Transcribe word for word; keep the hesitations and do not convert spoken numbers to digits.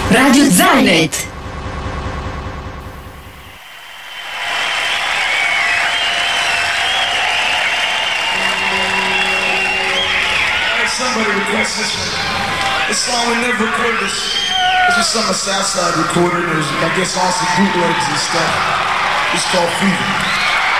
Radio Zanet. Somebody request this one. This song we never recorded this. This was some Southside recorded. It was, I guess, on some bootlegs and stuff. It's called Fever.